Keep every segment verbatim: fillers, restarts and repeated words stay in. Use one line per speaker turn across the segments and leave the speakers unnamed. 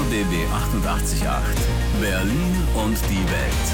B B achtundachtzig Komma acht. Berlin und die Welt.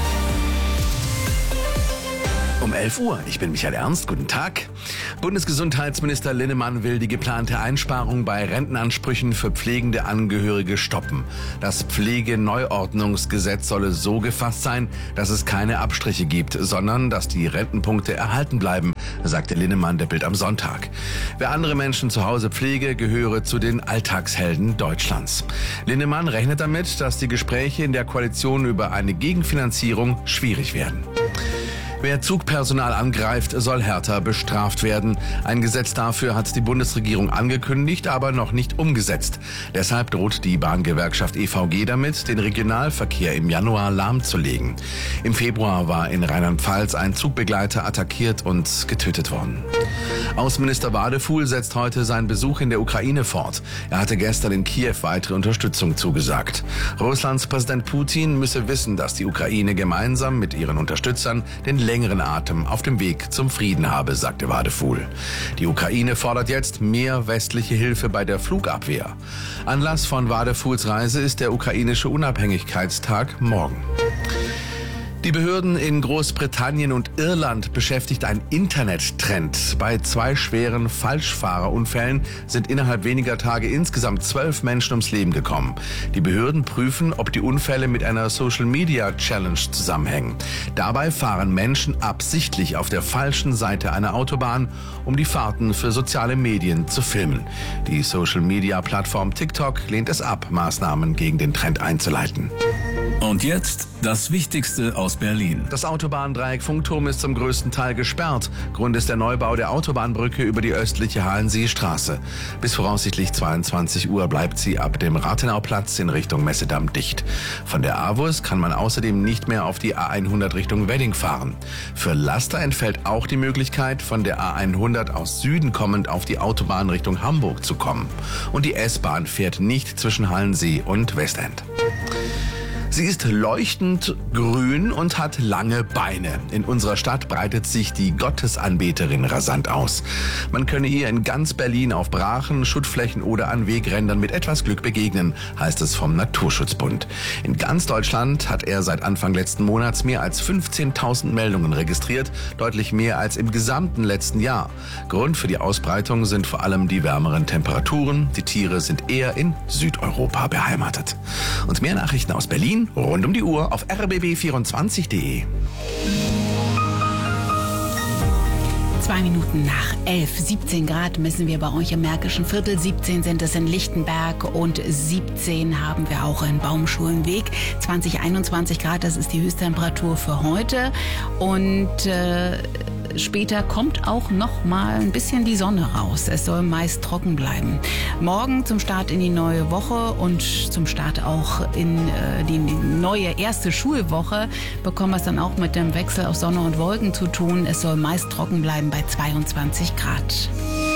Um elf Uhr. Ich bin Michael Ernst. Guten Tag. Bundesgesundheitsminister Linnemann will die geplante Einsparung bei Rentenansprüchen für pflegende Angehörige stoppen. Das Pflegeneuordnungsgesetz solle so gefasst sein, dass es keine Abstriche gibt, sondern dass die Rentenpunkte erhalten bleiben, sagte Linnemann der Bild am Sonntag. Wer andere Menschen zu Hause pflege, gehöre zu den Alltagshelden Deutschlands. Linnemann rechnet damit, dass die Gespräche in der Koalition über eine Gegenfinanzierung schwierig werden. Wer Zugpersonal angreift, soll härter bestraft werden. Ein Gesetz dafür hat die Bundesregierung angekündigt, aber noch nicht umgesetzt. Deshalb droht die Bahngewerkschaft E V G damit, den Regionalverkehr im Januar lahmzulegen. Im Februar war in Rheinland-Pfalz ein Zugbegleiter attackiert und getötet worden. Außenminister Wadefuhl setzt heute seinen Besuch in der Ukraine fort. Er hatte gestern in Kiew weitere Unterstützung zugesagt. Russlands Präsident Putin müsse wissen, dass die Ukraine gemeinsam mit ihren Unterstützern den längeren Atem auf dem Weg zum Frieden habe, sagte Wadefuhl. Die Ukraine fordert jetzt mehr westliche Hilfe bei der Flugabwehr. Anlass von Wadefuhls Reise ist der ukrainische Unabhängigkeitstag morgen. Die Behörden in Großbritannien und Irland beschäftigt ein Internettrend. Bei zwei schweren Falschfahrerunfällen sind innerhalb weniger Tage insgesamt zwölf Menschen ums Leben gekommen. Die Behörden prüfen, ob die Unfälle mit einer Social-Media-Challenge zusammenhängen. Dabei fahren Menschen absichtlich auf der falschen Seite einer Autobahn, um die Fahrten für soziale Medien zu filmen. Die Social-Media-Plattform TikTok lehnt es ab, Maßnahmen gegen den Trend einzuleiten.
Und jetzt das Wichtigste aus Berlin.
Das Autobahndreieck Funkturm ist zum größten Teil gesperrt. Grund ist der Neubau der Autobahnbrücke über die östliche Halenseestraße. Bis voraussichtlich zweiundzwanzig Uhr bleibt sie ab dem Rathenauplatz in Richtung Messedamm dicht. Von der A W U S kann man außerdem nicht mehr auf die A hundert Richtung Wedding fahren. Für Laster entfällt auch die Möglichkeit, von der A hundert aus Süden kommend auf die Autobahn Richtung Hamburg zu kommen. Und die S-Bahn fährt nicht zwischen Halensee und Westend. Sie ist leuchtend grün und hat lange Beine. In unserer Stadt breitet sich die Gottesanbeterin rasant aus. Man könne ihr in ganz Berlin auf Brachen, Schuttflächen oder an Wegrändern mit etwas Glück begegnen, heißt es vom Naturschutzbund. In ganz Deutschland hat er seit Anfang letzten Monats mehr als fünfzehntausend Meldungen registriert, deutlich mehr als im gesamten letzten Jahr. Grund für die Ausbreitung sind vor allem die wärmeren Temperaturen. Die Tiere sind eher in Südeuropa beheimatet. Und mehr Nachrichten aus Berlin rund um die Uhr auf r b b vierundzwanzig punkt de.
Zwei Minuten nach elf, siebzehn Grad messen wir bei euch im Märkischen Viertel, siebzehn sind es in Lichtenberg und siebzehn haben wir auch in Baumschulenweg. zwanzig, einundzwanzig Grad, das ist die Höchsttemperatur für heute und äh, später kommt auch noch mal ein bisschen die Sonne raus. Es soll meist trocken bleiben. Morgen zum Start in die neue Woche und zum Start auch in äh, die neue erste Schulwoche bekommen wir es dann auch mit dem Wechsel aus Sonne und Wolken zu tun. Es soll meist trocken bleiben bei zweiundzwanzig Grad.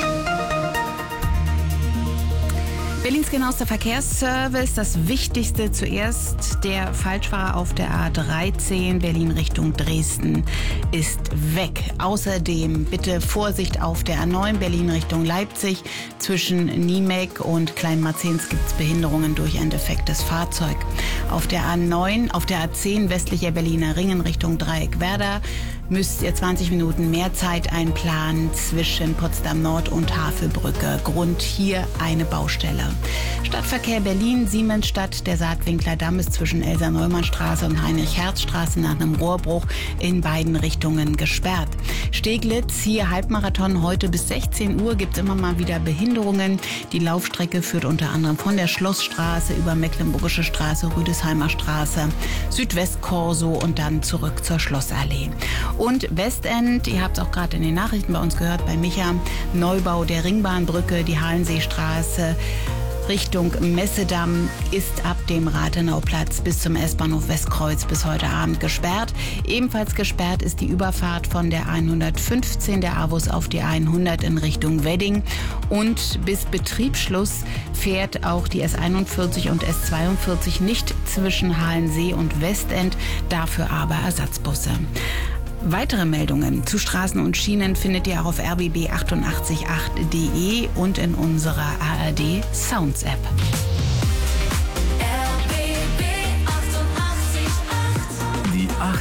Berlins genauester Verkehrsservice, das Wichtigste zuerst, der Falschfahrer auf der A dreizehn Berlin Richtung Dresden ist weg. Außerdem bitte Vorsicht auf der A neun Berlin Richtung Leipzig. Zwischen Niemek und Kleinmarzens gibt es Behinderungen durch ein defektes Fahrzeug. Auf der A neun, auf der A zehn westlicher Berliner Ringen Richtung Dreieckwerder müsst ihr zwanzig Minuten mehr Zeit einplanen zwischen Potsdam Nord und Havelbrücke. Grund hier eine Baustelle. Stadtverkehr Berlin, Siemensstadt, der Saatwinkler Damm ist zwischen Elsa-Neumann-Straße und Heinrich-Herz-Straße nach einem Rohrbruch in beiden Richtungen gesperrt. Steglitz, hier Halbmarathon, heute bis sechzehn Uhr gibt es immer mal wieder Behinderungen. Die Laufstrecke führt unter anderem von der Schlossstraße über Mecklenburgische Straße, Rüdesheimer Straße, Südwestkorso und dann zurück zur Schlossallee. Und Westend, ihr habt es auch gerade in den Nachrichten bei uns gehört, bei Micha, Neubau der Ringbahnbrücke, die Halenseestraße Richtung Messedamm ist ab dem Rathenauplatz bis zum S-Bahnhof Westkreuz bis heute Abend gesperrt. Ebenfalls gesperrt ist die Überfahrt von der hundertfünfzehn der A W U S auf die hundert in Richtung Wedding. Und bis Betriebsschluss fährt auch die S einundvierzig und S zweiundvierzig nicht zwischen Halensee und Westend, dafür aber Ersatzbusse. Weitere Meldungen zu Straßen und Schienen findet ihr auch auf r b b achtundachtzig Komma acht punkt de und in unserer A R D Sounds App.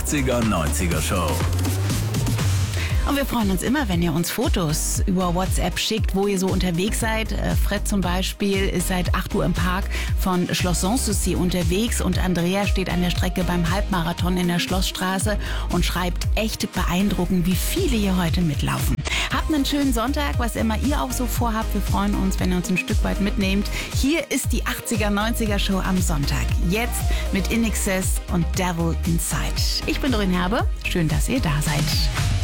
achtziger, neunziger Show.
Und wir freuen uns immer, wenn ihr uns Fotos über WhatsApp schickt, wo ihr so unterwegs seid. Fred zum Beispiel ist seit acht Uhr im Park von Schloss Sanssouci unterwegs und Andrea steht an der Strecke beim Halbmarathon in der Schlossstraße und schreibt echt beeindruckend, wie viele hier heute mitlaufen. Habt einen schönen Sonntag, was immer ihr auch so vorhabt. Wir freuen uns, wenn ihr uns ein Stück weit mitnehmt. Hier ist die achtziger, neunziger Show am Sonntag. Jetzt mit In Excess und Devil Inside. Ich bin Doreen Herbe. Schön, dass ihr da seid.